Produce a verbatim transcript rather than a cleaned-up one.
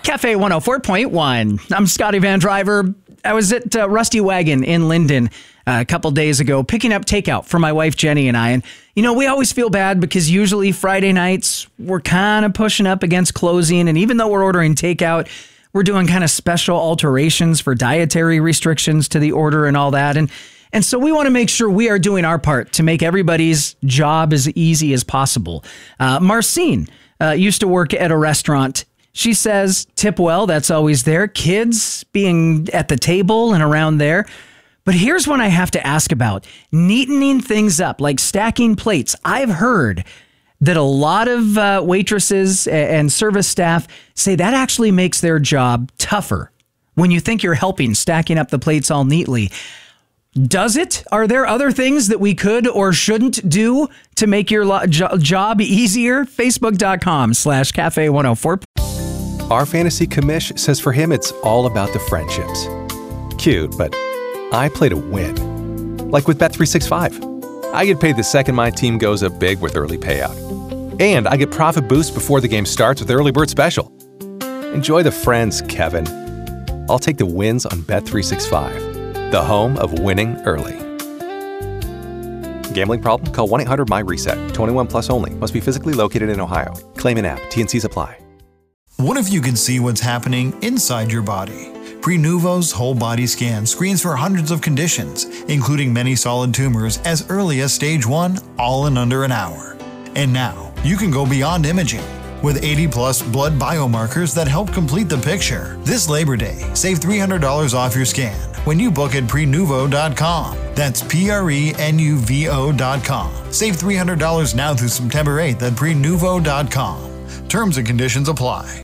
Cafe one oh four point one. I'm Scotty Van Driver. I was at uh, Rusty Wagon in Linden uh, a couple days ago picking up takeout for my wife Jenny and I. And, you know, we always feel bad because usually Friday nights we're kind of pushing up against closing. And even though we're ordering takeout, we're doing kind of special alterations for dietary restrictions to the order and all that. And And so we want to make sure we are doing our part to make everybody's job as easy as possible. Uh, Marcine uh, used to work at a restaurant. She says tip well, that's always there. Kids being at the table and around there. But here's one I have to ask about. Neatening things up, like stacking plates. I've heard that a lot of uh, waitresses and service staff say that actually makes their job tougher when you think you're helping stacking up the plates all neatly. Does it? Are there other things that we could or shouldn't do to make your lo- jo- job easier? Facebook.com slash Cafe 104. Our fantasy commish says for him it's all about the friendships. Cute, but I play to win. Like with Bet three sixty-five. I get paid the second my team goes up big with early payout. And I get profit boost before the game starts with Early Bird Special. Enjoy the friends, Kevin. I'll take the wins on Bet three sixty-five. The home of winning early. Gambling problem? Call one eight hundred M Y reset. twenty-one plus only. Must be physically located in Ohio. Claim in app. T N Cs apply. What if you could see what's happening inside your body? Prenuvo's whole body scan screens for hundreds of conditions, including many solid tumors as early as stage one, all in under an hour. And now, you can go beyond imaging. With eighty plus blood biomarkers that help complete the picture. This Labor Day, save three hundred dollars off your scan when you book at prenuvo dot com. That's P R E N U V O dot com. Save three hundred dollars now through September eighth at prenuvo dot com. Terms and conditions apply.